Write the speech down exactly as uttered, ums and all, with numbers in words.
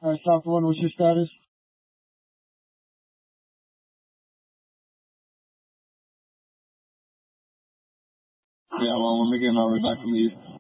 Uh, South one, what's your status? Yeah, well, let me get my way back from the east.